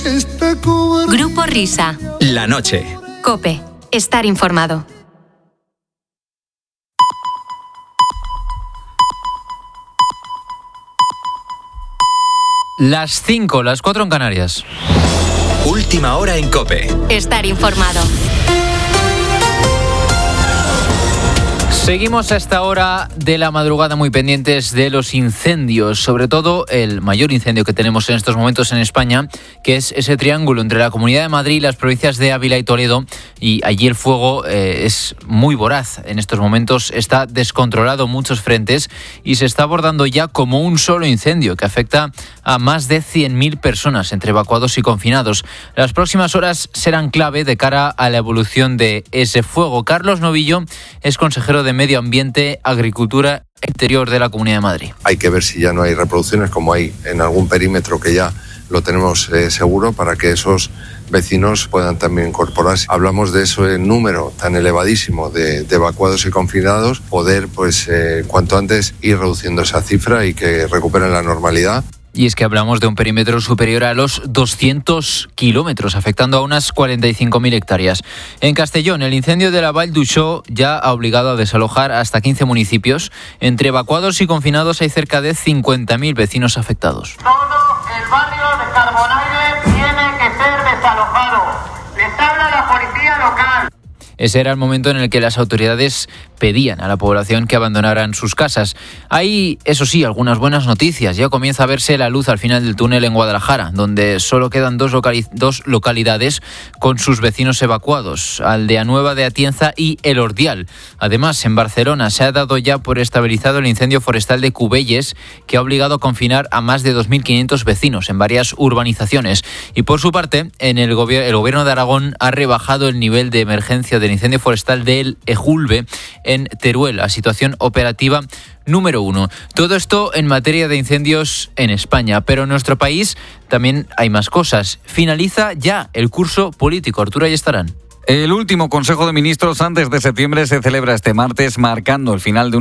Grupo Risa. La noche. COPE. Estar informado. Las 5, las 4 en Canarias. Última hora en COPE. Estar informado. Seguimos a esta hora de la madrugada muy pendientes de los incendios, sobre todo el mayor incendio que tenemos en estos momentos en España, que es ese triángulo entre la Comunidad de Madrid y las provincias de Ávila y Toledo, y allí el fuego es muy voraz. En estos momentos está descontrolado muchos frentes y se está abordando ya como un solo incendio que afecta a más de 100.000 personas entre evacuados y confinados. Las próximas horas serán clave de cara a la evolución de ese fuego. Carlos Novillo es consejero de Medio Ambiente, Agricultura e Interior de la Comunidad de Madrid. Hay que ver si ya no hay reproducciones, como hay en algún perímetro que ya lo tenemos seguro, para que esos vecinos puedan también incorporarse. Hablamos de ese número tan elevadísimo de evacuados y confinados, poder cuanto antes ir reduciendo esa cifra y que recuperen la normalidad. Y es que hablamos de un perímetro superior a los 200 kilómetros, afectando a unas 45.000 hectáreas. En Castellón, el incendio de la Vall d'Uixó ya ha obligado a desalojar hasta 15 municipios. Entre evacuados y confinados hay cerca de 50.000 vecinos afectados. Todo el barrio de Carbonaire tiene que ser desalojado. Les habla la policía local. Ese era el momento en el que las autoridades pedían a la población que abandonaran sus casas. Hay, eso sí, algunas buenas noticias. Ya comienza a verse la luz al final del túnel en Guadalajara, donde solo quedan dos localidades con sus vecinos evacuados, Aldeanueva de Atienza y El Ordial. Además, en Barcelona se ha dado ya por estabilizado el incendio forestal de Cubelles, que ha obligado a confinar a más de 2.500 vecinos en varias urbanizaciones. Y por su parte, el gobierno de Aragón ha rebajado el nivel de emergencia del incendio forestal del Ejulbe en Teruel, a situación operativa número 1. Todo esto en materia de incendios en España, pero en nuestro país también hay más cosas. Finaliza ya el curso político. Arturo Ayestarán. El último Consejo de Ministros antes de septiembre se celebra este martes, marcando el final de